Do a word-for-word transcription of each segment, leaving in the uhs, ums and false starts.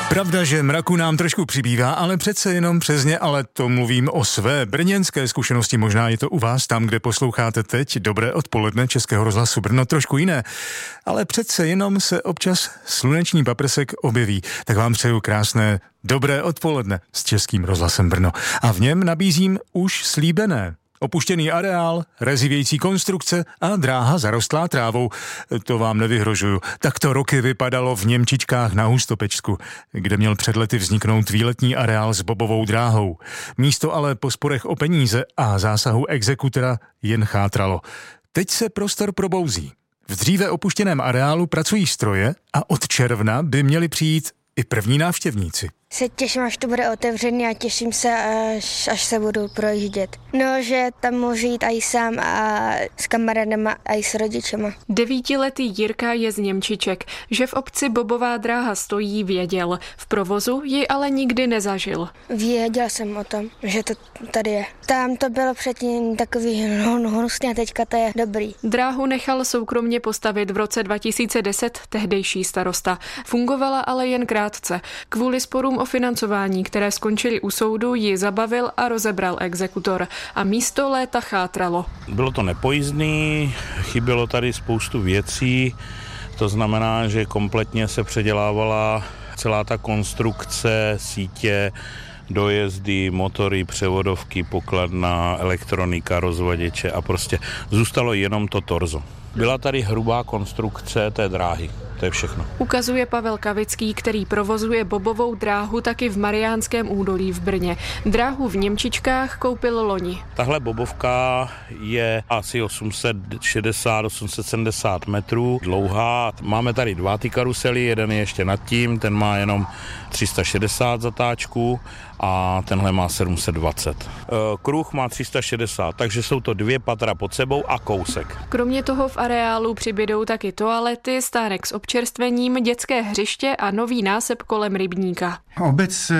Pravda, že mraku nám trošku přibývá, ale přece jenom přes ně, ale to mluvím o své brněnské zkušenosti, možná je to u vás tam, kde posloucháte teď. Dobré odpoledne Českého rozhlasu Brno, trošku jiné, ale přece jenom se občas sluneční paprsek objeví. Tak vám přeju krásné dobré odpoledne s Českým rozhlasem Brno. A v něm nabízím už slíbené. Opuštěný areál, rezivějící konstrukce a dráha zarostlá trávou. To vám nevyhrožuju. Tak to roky vypadalo v Němčičkách na Hustopečsku, kde měl před lety vzniknout výletní areál s bobovou dráhou. Místo ale po sporech o peníze a zásahu exekutora jen chátralo. Teď se prostor probouzí. V dříve opuštěném areálu pracují stroje a od června by měli přijít i první návštěvníci. Se těším, až to bude otevřený a těším se, až, až se budu projíždět. No, že tam můžu jít i sám a s kamarádama a i s rodičema. Devítiletý Jirka je z Němčiček. Že v obci bobová dráha stojí, věděl. V provozu ji ale nikdy nezažil. Věděl jsem o tom, že to tady je. Tam to bylo předtím takový hnusný a teďka to je dobrý. Dráhu nechal soukromně postavit v roce dva tisíce deset tehdejší starosta. Fungovala ale jen krátce. Kvůli sporům o financování, které skončily u soudu, ji zabavil a rozebral exekutor. A místo léta chátralo. Bylo to nepojízdný, chybělo tady spoustu věcí, to znamená, že kompletně se předělávala celá ta konstrukce, sítě, dojezdy, motory, převodovky, pokladna, elektronika, rozvaděče a prostě zůstalo jenom to torzo. Byla tady hrubá konstrukce té dráhy. To je všechno. Ukazuje Pavel Kavický, který provozuje bobovou dráhu taky v Mariánském údolí v Brně. Dráhu v Němčičkách koupil loni. Tahle bobovka je asi osm set šedesát, osm set sedmdesát metrů dlouhá. Máme tady dva ty karusely, jeden je ještě nad tím, ten má jenom tři sta šedesát zatáčků a tenhle má sedm set dvacet. Kruh má tři sta šedesát, takže jsou to dvě patra pod sebou a kousek. Kromě toho v areálu přibydou taky toalety, stánek s občerstvením, dětské hřiště a nový násep kolem rybníka. Obec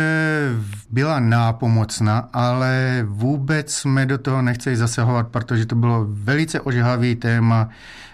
byla nápomocná, ale vůbec jsme do toho nechceli zasahovat, protože to bylo velice ožehavý téma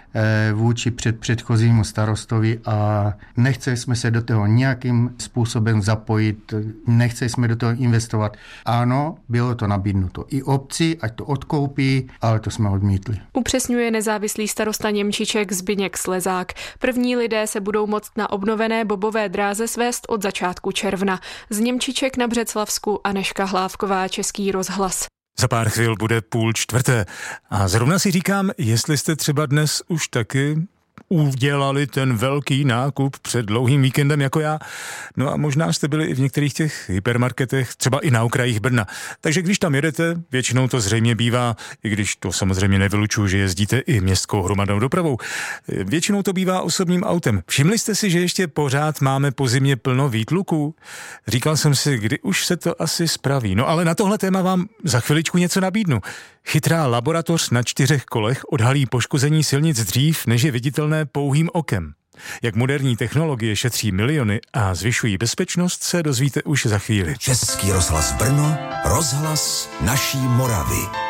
vůči před předchozímu starostovi a nechceli jsme se do toho nějakým způsobem zapojit, nechceli jsme do toho investovat. Ano, bylo to nabídnuto i obci, ať to odkoupí, ale to jsme odmítli. Upřesňuje nezávislý starosta Němčiček Zbyněk Slezák. První lidé se budou moct na obnovené bobové dráze svést od začátku června. Z Němčiček na Břeclavsku Anežka Hlávková, Český rozhlas. Za pár chvil bude půl čtvrté a zrovna si říkám, jestli jste třeba dnes už taky udělali ten velký nákup před dlouhým víkendem jako já. No a možná jste byli i v některých těch hypermarketech, třeba i na okrajích Brna. Takže když tam jedete, většinou to zřejmě bývá, i když to samozřejmě nevylučuju, že jezdíte i městskou hromadnou dopravou, většinou to bývá osobním autem. Všimli jste si, že ještě pořád máme po zimě plno výtluků? Říkal jsem si, kdy už se to asi spraví. No ale na tohle téma vám za chviličku něco nabídnu. Chytrá laboratoř na čtyřech kolech odhalí poškození silnic dřív, než je viditelné pouhým okem. Jak moderní technologie šetří miliony a zvyšují bezpečnost, se dozvíte už za chvíli. Český rozhlas Brno, rozhlas naší Moravy.